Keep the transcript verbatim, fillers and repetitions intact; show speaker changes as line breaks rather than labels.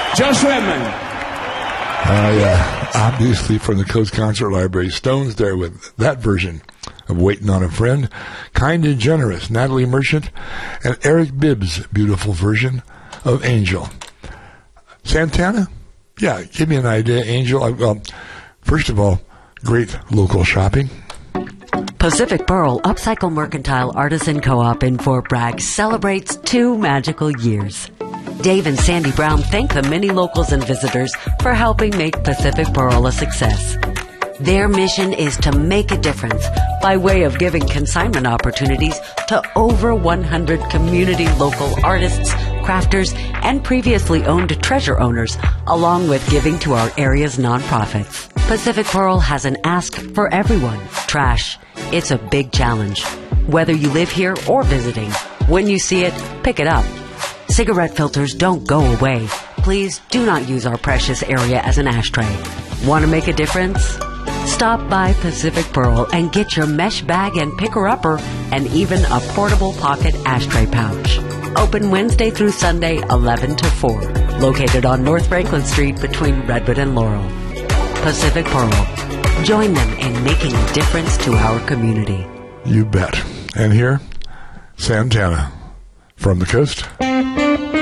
Joshua Edmond.
Uh, yeah, obviously from the Coast Concert Library. Stones there with that version of Waiting on a Friend. Kind and Generous, Natalie Merchant, and Eric Bibb's beautiful version of Angel. Santana? Yeah, give me an idea, Angel. I, well, first of all, great local shopping.
Pacific Pearl Upcycle Mercantile Artisan Co-op in Fort Bragg celebrates two magical years. Dave and Sandy Brown thank the many locals and visitors for helping make Pacific Pearl a success. Their mission is to make a difference by way of giving consignment opportunities to over one hundred community local artists, crafters, and previously owned treasure owners, along with giving to our area's nonprofits. Pacific Pearl has an ask for everyone. Trash. It's a big challenge. Whether you live here or visiting, when you see it, pick it up. Cigarette filters don't go away. Please do not use our precious area as an ashtray. Want to make a difference? Stop by Pacific Pearl and get your mesh bag and picker-upper and even a portable pocket ashtray pouch. Open Wednesday through Sunday, eleven to four. Located on North Franklin Street between Redwood and Laurel. Pacific Pearl. Join them in making a difference to our community.
You bet. And here, Santana from the coast